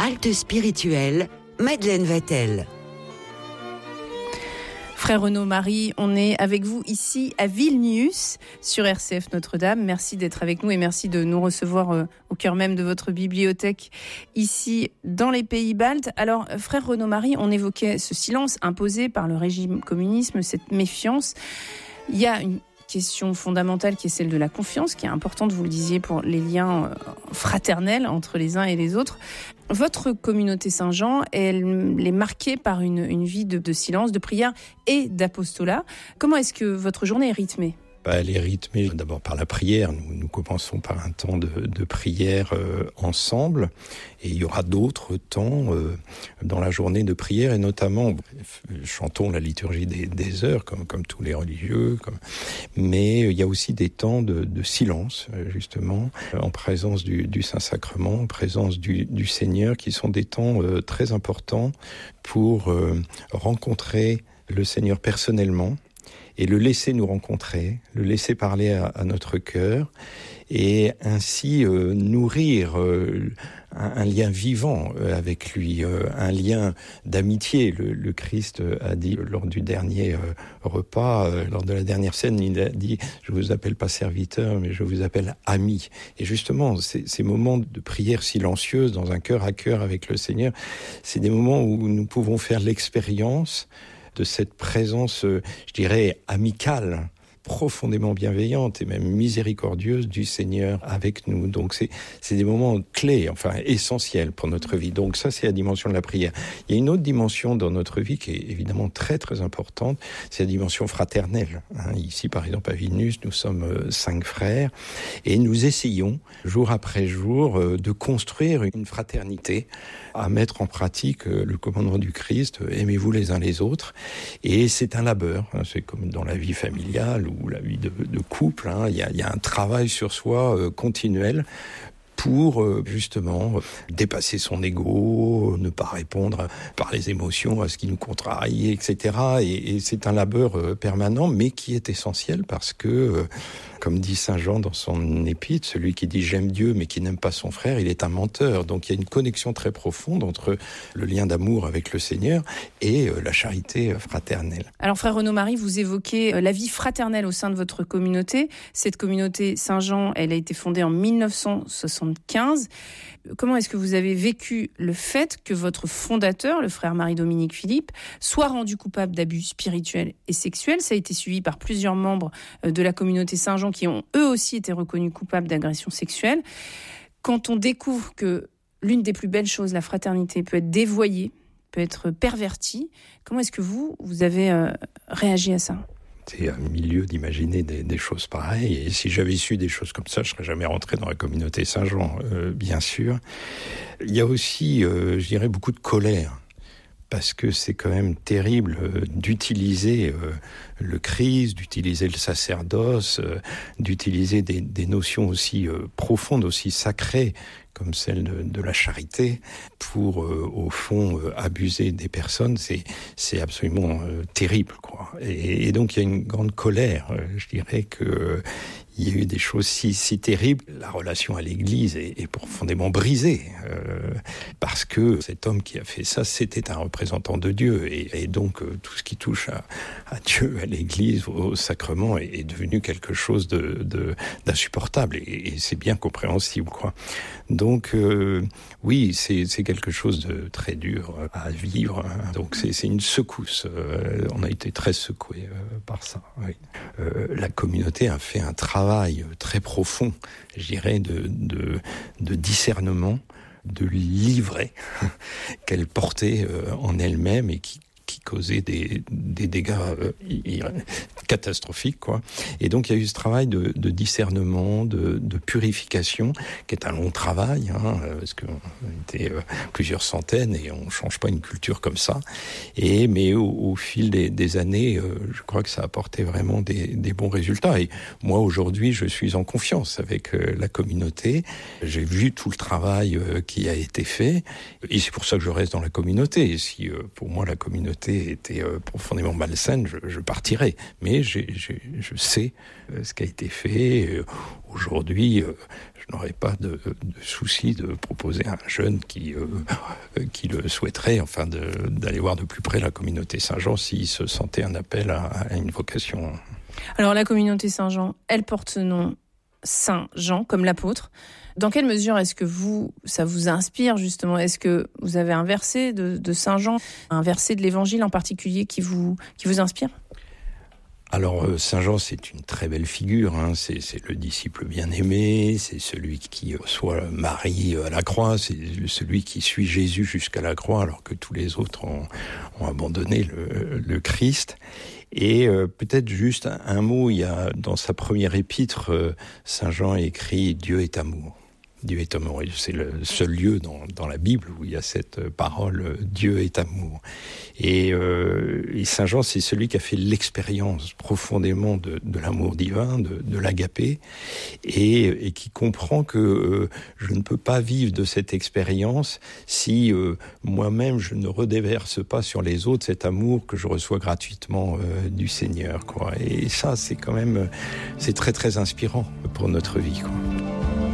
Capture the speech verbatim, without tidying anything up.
Halte spirituelle, Madeleine Vatel. Frère Renaud-Marie, on est avec vous ici à Vilnius, sur R C F Notre-Dame. Merci d'être avec nous et merci de nous recevoir euh, au cœur même de votre bibliothèque, ici dans les pays baltes. Alors, Frère Renaud-Marie, on évoquait ce silence imposé par le régime communisme, cette méfiance. Il y a une question fondamentale qui est celle de la confiance, qui est importante, vous le disiez, pour les liens fraternels entre les uns et les autres. Votre communauté Saint-Jean, elle est marquée par une, une vie de, de silence, de prière et d'apostolat. Comment est-ce que votre journée est rythmée ? Bah, elle est rythmée d'abord par la prière. Nous, nous commençons par un temps de, de prière euh, ensemble. Et il y aura d'autres temps euh, dans la journée de prière. Et notamment, chantons la liturgie des, des heures, comme, comme tous les religieux. Comme... Mais il y a aussi des temps de, de silence, justement, en présence du, du Saint-Sacrement, en présence du, du Seigneur, qui sont des temps euh, très importants pour euh, rencontrer le Seigneur personnellement, et le laisser nous rencontrer, le laisser parler à, à notre cœur, et ainsi euh, nourrir euh, un, un lien vivant euh, avec lui, euh, un lien d'amitié. Le, le Christ a dit lors du dernier euh, repas, euh, lors de la dernière scène, il a dit « Je vous appelle pas serviteur, mais je vous appelle ami ». Et justement, ces, ces moments de prière silencieuse dans un cœur à cœur avec le Seigneur, c'est des moments où nous pouvons faire l'expérience de cette présence, je dirais, amicale, profondément bienveillante et même miséricordieuse du Seigneur avec nous. Donc c'est, c'est des moments clés, enfin essentiels pour notre vie. Donc ça, c'est la dimension de la prière. Il y a une autre dimension dans notre vie qui est évidemment très très importante, c'est la dimension fraternelle. Hein, ici, par exemple, à Vilnius, nous sommes euh, cinq frères et nous essayons, jour après jour, euh, de construire une fraternité, à mettre en pratique euh, le commandement du Christ, euh, aimez-vous les uns les autres. Et c'est un labeur, hein, c'est comme dans la vie familiale ou la vie de, de couple, hein, il y a, il y a un travail sur soi euh, continuel pour euh, justement dépasser son ego, ne pas répondre par les émotions à ce qui nous contrarie, et cetera. Et, et c'est un labeur euh, permanent, mais qui est essentiel parce que, euh, comme dit Saint Jean dans son épître, celui qui dit « j'aime Dieu mais qui n'aime pas son frère, il est un menteur ». Donc il y a une connexion très profonde entre le lien d'amour avec le Seigneur et euh, la charité fraternelle. Alors Frère Renaud-Marie, vous évoquez la vie fraternelle au sein de votre communauté. Cette communauté Saint-Jean, elle a été fondée en dix-neuf cent soixante-quinze. Comment est-ce que vous avez vécu le fait que votre fondateur, le frère Marie-Dominique Philippe, soit rendu coupable d'abus spirituels et sexuels? Ça a été suivi par plusieurs membres de la communauté Saint-Jean qui ont eux aussi été reconnus coupables d'agression sexuelle. Quand on découvre que l'une des plus belles choses, la fraternité, peut être dévoyée, peut être pervertie, comment est-ce que vous, vous avez euh, réagi à ça ? C'est un milieu d'imaginer des, des choses pareilles. Et si j'avais su des choses comme ça, je serais jamais rentré dans la communauté Saint-Jean, euh, bien sûr. Il y a aussi, euh, je dirais, beaucoup de colère. Parce que c'est quand même terrible euh, d'utiliser euh, le Christ, d'utiliser le sacerdoce, euh, d'utiliser des, des notions aussi euh, profondes, aussi sacrées, comme celle de, de la charité, pour, euh, au fond, euh, abuser des personnes. C'est, c'est absolument euh, terrible, quoi. Et, et donc, il y a une grande colère. Euh, je dirais que euh, il y a eu des choses si, si terribles. La relation à l'Église est, est profondément brisée, euh, parce que cet homme qui a fait ça, c'était un représentant de Dieu. Et, et donc, euh, tout ce qui touche à, à Dieu, à l'Église, au, au sacrement, est, est devenu quelque chose de, de, d'insupportable. Et, et c'est bien compréhensible, quoi. Donc, euh, oui, c'est, c'est quelque chose de très dur à vivre. Hein. Donc, c'est, c'est une secousse. Euh, on a été très secoués euh, par ça. Oui. Euh, la communauté a fait un travail très profond, je dirais, de, de, de discernement, de livret qu'elle portait en elle-même et qui qui causait des, des dégâts euh, catastrophiques, quoi. Et donc, il y a eu ce travail de, de discernement, de, de purification, qui est un long travail, hein, parce qu'on était euh, plusieurs centaines et on change pas une culture comme ça. Et, mais au, au fil des, des années, euh, je crois que ça a apporté vraiment des, des bons résultats. Et moi, aujourd'hui, je suis en confiance avec euh, la communauté. J'ai vu tout le travail euh, qui a été fait. Et c'est pour ça que je reste dans la communauté. Et si, euh, pour moi, la communauté communauté était euh, profondément malsaine, je, je partirais. Mais j'ai, j'ai, je sais euh, ce qui a été fait. Euh, aujourd'hui, euh, je n'aurais pas de, de souci de proposer à un jeune qui, euh, qui le souhaiterait, enfin, de, d'aller voir de plus près la communauté Saint-Jean s'il se sentait un appel à, à une vocation. Alors la communauté Saint-Jean, elle porte ce nom Saint Jean, comme l'apôtre. Dans quelle mesure est-ce que vous, ça vous inspire justement ? Est-ce que vous avez un verset de, de Saint Jean, un verset de l'Évangile en particulier qui vous, qui vous inspire ? Alors Saint Jean, c'est une très belle figure, hein. c'est, c'est le disciple bien-aimé, c'est celui qui reçoit Marie à la croix, c'est celui qui suit Jésus jusqu'à la croix alors que tous les autres ont, ont abandonné le, le Christ. Et euh, peut-être juste un, un mot, il y a dans sa première épître, euh, Saint Jean écrit « Dieu est amour ». Dieu est amour. C'est le seul lieu dans, dans la Bible où il y a cette parole « Dieu est amour ». Et, euh, et Saint Jean, c'est celui qui a fait l'expérience profondément de, de l'amour divin, de, de l'agapé, et, et qui comprend que euh, je ne peux pas vivre de cette expérience si euh, moi-même je ne redéverse pas sur les autres cet amour que je reçois gratuitement euh, du Seigneur, quoi. Et ça, c'est quand même, c'est très très inspirant pour notre vie, quoi.